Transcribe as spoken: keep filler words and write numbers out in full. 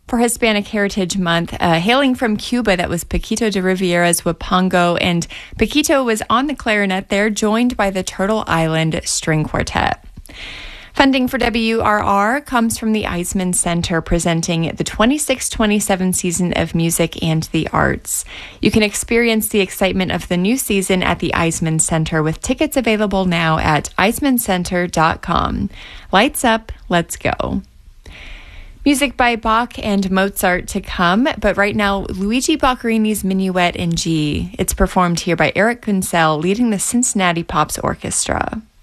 For Hispanic Heritage Month, uh, hailing from Cuba, that was Paquito de Rivera's Wapango, and Paquito was on the clarinet there, joined by the Turtle Island String Quartet. Funding for W R R comes from the Eisman Center, presenting the twenty-six twenty-seven season of music and the arts. You can experience the excitement of the new season at the Eisman Center with tickets available now at eisman center dot com. Lights up, let's go. Music by Bach and Mozart to come, but right now, Luigi Boccherini's Minuet in G. It's performed here by Eric Kunsel, leading the Cincinnati Pops Orchestra.